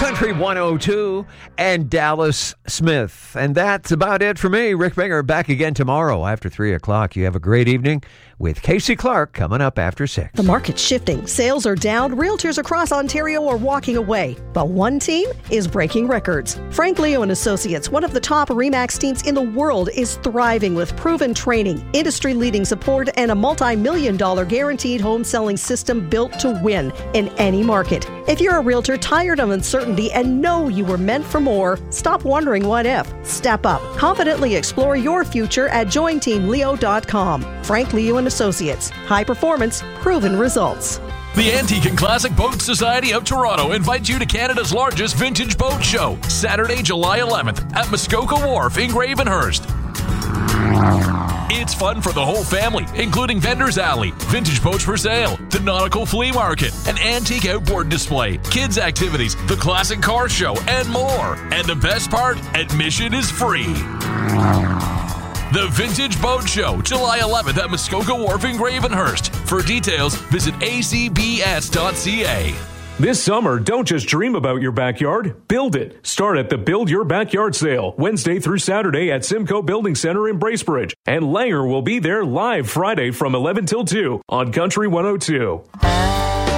Country 102 and Dallas Smith. And that's about it for me. Rick Binger back again tomorrow after 3 o'clock. You have a great evening with Casey Clark coming up after 6. The market's shifting. Sales are down. Realtors across Ontario are walking away. But one team is breaking records. Frank Leo and Associates, one of the top RE/MAX teams in the world, is thriving with proven training, industry-leading support, and a multi-million-dollar guaranteed home selling system built to win in any market. If you're a realtor tired of uncertainty and know you were meant for more, stop wondering what if. Step up. Confidently explore your future at jointeamleo.com. Frank Leo and Associates. High performance, proven results. The Antique and Classic Boat Society of Toronto invites you to Canada's largest vintage boat show, Saturday, July 11th at Muskoka Wharf in Gravenhurst. It's fun for the whole family, including Vendors Alley, vintage boats for sale, the nautical flea market, an antique outboard display, kids' activities, the classic car show, and more. And the best part, admission is free. The Vintage Boat Show, July 11th at Muskoka Wharf in Gravenhurst. For details, visit acbs.ca. This summer, don't just dream about your backyard, build it. Start at the Build Your Backyard sale, Wednesday through Saturday at Simcoe Building Center in Bracebridge. And Langer will be there live Friday from 11 till 2 on Country 102.